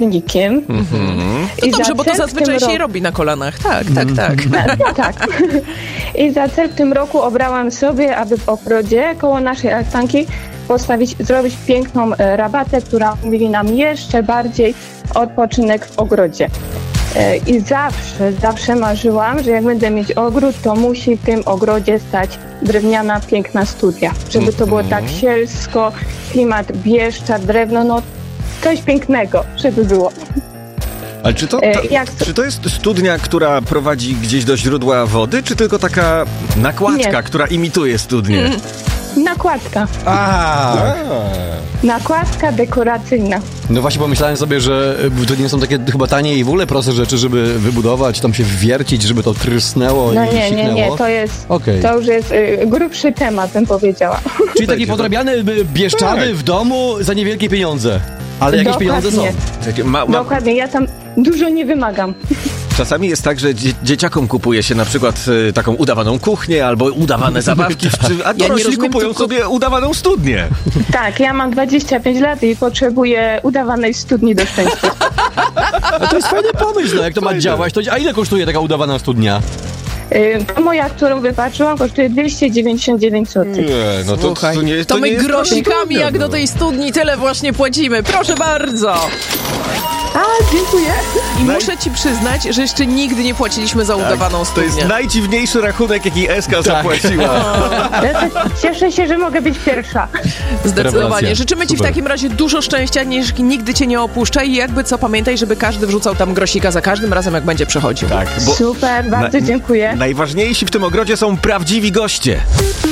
studnikiem. No dobrze, bo to zazwyczaj się robi na kolanach. Tak. Tak. I za cel w tym roku obrałam sobie, aby w ogrodzie koło naszej altanki zrobić piękną rabatę, która umożliwi nam jeszcze bardziej odpoczynek w ogrodzie. I zawsze marzyłam, że jak będę mieć ogród, to musi w tym ogrodzie stać drewniana, piękna studnia. Żeby to było tak sielsko, klimat Bieszczad, drewno, no coś pięknego, żeby było. Ale czy to jest studnia, która prowadzi gdzieś do źródła wody, czy tylko taka nakładka, która imituje studnię? Nakładka. Nakładka dekoracyjna. No właśnie pomyślałem sobie, że to nie są takie chyba tanie i w ogóle proste rzeczy, żeby wybudować, tam się wwiercić, żeby to trysnęło No i siknęło. nie, to już jest grubszy temat, bym powiedziała. Czyli takie podrabiane Bieszczady w domu za niewielkie pieniądze. Ale jakieś pieniądze są. Dokładnie, ja tam dużo nie wymagam. Czasami jest tak, że dzieciakom kupuje się na przykład taką udawaną kuchnię albo udawane zabawki, a dorośli kupują sobie udawaną studnię. Tak, ja mam 25 lat i potrzebuję udawanej studni do szczęścia. No to jest fajny pomysł, jak to ma działać. A ile kosztuje taka udawana studnia? Moja, którą wypatrzyłam, kosztuje 299 zł. Nie, no to my nie jest groszkami jak do tej studni tyle właśnie płacimy. Proszę bardzo. Dziękuję. I muszę ci przyznać, że jeszcze nigdy nie płaciliśmy za udawaną studnię. To jest najdziwniejszy rachunek, jaki Eska zapłaciła. Cieszę się, że mogę być pierwsza. Zdecydowanie. Rewelacja. Życzymy ci w takim razie dużo szczęścia, niż nigdy cię nie opuszcza i jakby co, pamiętaj, żeby każdy wrzucał tam grosika za każdym razem, jak będzie przychodził. Tak, Super, bardzo dziękuję. Najważniejsi w tym ogrodzie są prawdziwi goście.